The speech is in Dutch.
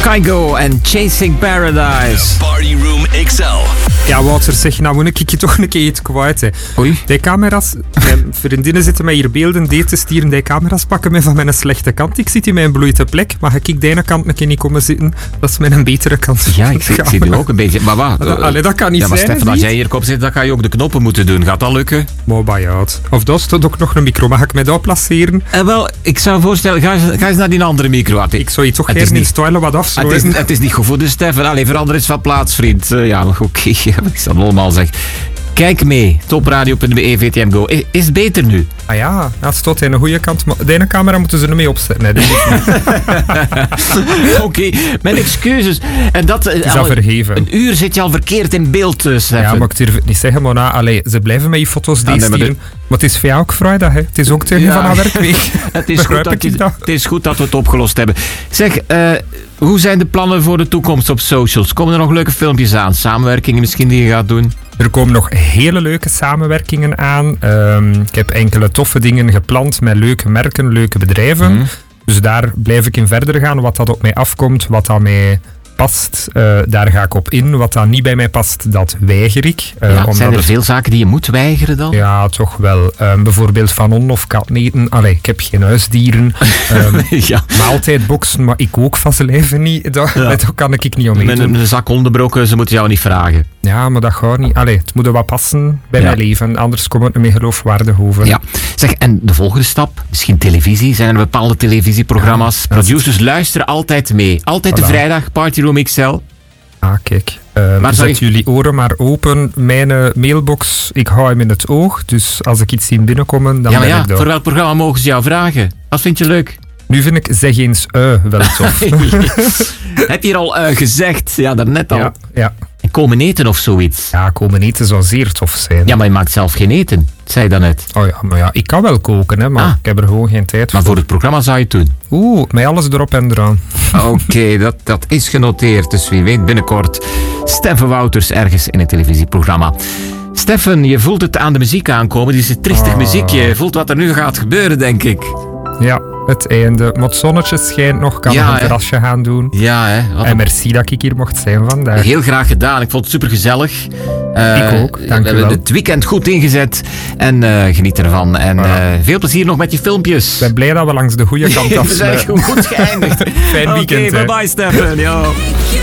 Kygo en Chasing Paradise. Party Room XL. Ja, Wouter, zeg, nou moet ik je toch een keer iets kwijt. Hè. Oei. Die camera's, mijn vriendinnen zitten mij hier beelden date te stieren. Die camera's pakken mij van mijn slechte kant. Ik zit in mijn bloeite plek, maar ik de ene kant een keer niet komen zitten. Dat is mijn betere kant. Ja, ik zie u ook een beetje. Maar wat? Allee, dat kan niet ja, maar zijn. Stefan, als jij hier komt zitten, dan ga je ook de knoppen moeten doen. Gaat dat lukken? Mobile out. Of dat staat ook nog een micro. Mag ik mij daar placeren? Wel, ik zou voorstellen, ga eens naar die andere micro. Ik zou je toch Het is geen niet- in stijlen wat afsluiten. Het is niet goed voor de Stefan. Allee, verander eens van plaats, vriend. Ja, maar oké, wat ik zal allemaal zeggen. Kijk mee, topradio.be, VTM Go. Is het beter nu? Ah ja, dat staat aan de goede kant. Maar de ene camera moeten ze ermee opzetten. Nee, dat is niet. Oké, mijn excuses. En dat is al verheven. Een uur zit je al verkeerd in beeld, Stefan. Ja, maar ik durf het niet zeggen, maar allee, ze blijven met je foto's nee, maar sturen. Maar het is voor jou ook vrijdag, hè. Het is ook tegen van haar werkweek. Het is, Begrijp goed ik dat, dat? het is goed dat we het opgelost hebben. Zeg, hoe zijn de plannen voor de toekomst op socials? Komen er nog leuke filmpjes aan? Samenwerkingen misschien die je gaat doen? Er komen nog hele leuke samenwerkingen aan. Ik heb enkele toffe dingen gepland met leuke merken, leuke bedrijven. Dus daar blijf ik in verder gaan. Wat dat op mij afkomt, wat dat mij past, daar ga ik op in. Wat dat niet bij mij past, dat weiger ik. Omdat zijn er het- veel zaken die je moet weigeren dan? Ja, toch wel. Bijvoorbeeld van hond of kat eten. Allee, ik heb geen huisdieren. Ja. Maaltijdboxen, maar ik ook van zijn leven niet. Daar kan ik niet om Met eten. een zak onderbroken, ze moeten jou niet vragen. Ja, maar dat gaat niet. Allee, het moet er wat passen bij Ja. mijn leven. Anders komt het niet meer geloofwaardig over. Ja. Zeg, en de volgende stap? Misschien televisie? Zijn er bepaalde televisieprogramma's? Ja, Producers luisteren altijd mee. Altijd de Voilà. vrijdag, Party Room XL. Ah, kijk. Maar Zet zou jullie oren maar open. Mijn mailbox, ik hou hem in het oog. Dus als ik iets zie binnenkomen, dan Ja, maar ben ja, ik daar. voor welk programma mogen ze jou vragen? Wat vind je leuk? Nu vind ik zeg eens wel tof. Heb je hier al gezegd? Ja, daarnet al. Ja. En komen eten of zoiets? Ja, komen eten zou zeer tof zijn. Ja, maar je maakt zelf geen eten. Dat zei je daarnet. Oh ja, maar ja, ik kan wel koken, hè, maar Ah. ik heb er gewoon geen tijd Maar voor. voor het programma zou je het doen. Met alles erop en eraan. Oké, dat is genoteerd. Dus wie weet binnenkort Stefan Wouters ergens in een televisieprogramma. Stefan, je voelt het aan de muziek aankomen. Dit is een triestig muziekje. Je voelt wat er nu gaat gebeuren, denk ik. Ja, het einde. Maar het zonnetje schijnt nog. Kan Ja, nog een hè. terrasje gaan doen. Ja, hè. Wat En een- merci dat ik hier mocht zijn vandaag. Heel graag gedaan. Ik vond het supergezellig. Ik ook, dank We u hebben wel. het weekend goed ingezet. En geniet ervan. En veel plezier nog met je filmpjes. Ik ben blij dat we langs de goede kant We zijn afsluiten. goed geëindigd. Fijn weekend, Oké, hè. bye bye Stefan. Yo.